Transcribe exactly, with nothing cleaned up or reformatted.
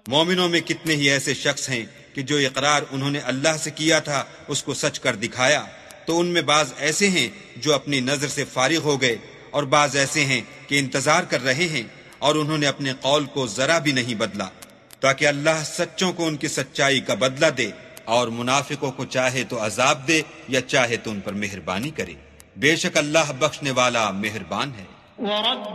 मोमिनों में कितने ही ऐसे शख्स हैं कि जो इकरार उन्होंने अल्लाह से किया था उसको सच कर दिखाया, तो उनमें बाज ऐसे हैं जो अपनी नजर से फारिग हो गए और बाज ऐसे हैं कि इंतजार कर रहे हैं और उन्होंने अपने कौल को जरा भी नहीं बदला, ताकि अल्लाह सच्चों को उनकी सच्चाई का बदला दे और मुनाफिकों को चाहे तो अजाब दे या चाहे तो उन पर मेहरबानी करे। बेशक अल्लाह बख्शने वाला मेहरबान है।